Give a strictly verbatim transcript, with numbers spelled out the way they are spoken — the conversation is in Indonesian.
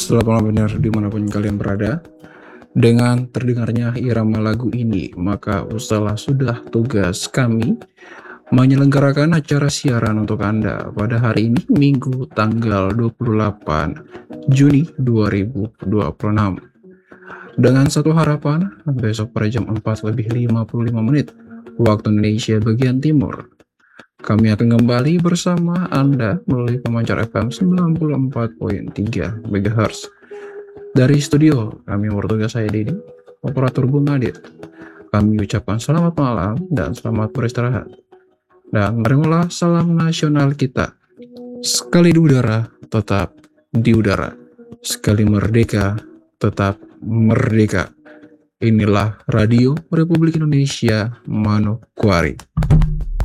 Selamat malam pendengar dimanapun kalian berada. Dengan terdengarnya irama lagu ini, maka usahlah sudah tugas kami menyelenggarakan acara siaran untuk Anda pada hari ini, Minggu tanggal dua puluh delapan Juni dua ribu dua puluh enam. Dengan satu harapan, besok pada jam empat lebih lima puluh lima menit waktu Indonesia bagian timur, kami akan kembali bersama Anda melalui pemancar F M sembilan puluh empat koma tiga megahertz. Dari studio, kami bertugas saya Dedi, operator Bung Adit. Kami ucapkan selamat malam dan selamat beristirahat. Dan terimalah salam nasional kita. Sekali di udara, tetap di udara. Sekali merdeka, tetap merdeka. Inilah Radio Republik Indonesia Manokwari.